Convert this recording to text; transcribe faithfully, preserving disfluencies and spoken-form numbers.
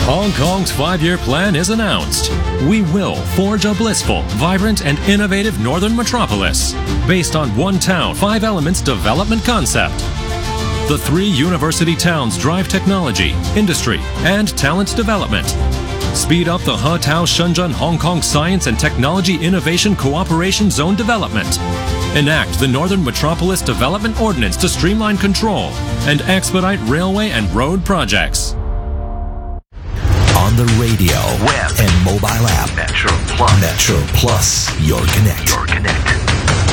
Hong Kong's five-year plan is announced. We will forge a blissful, vibrant, and innovative northern metropolis based on one town, five elements development concept. The three university towns drive technology, industry, and talent development. Speed up the He-Tao Shenzhen Hong Kong Science and Technology Innovation Cooperation Zone development. Enact the Northern Metropolis Development Ordinance to streamline control and expedite railway and road projects. On the radio, web, and mobile app. Metro Plus. Metro Plus, your connect. Your connect.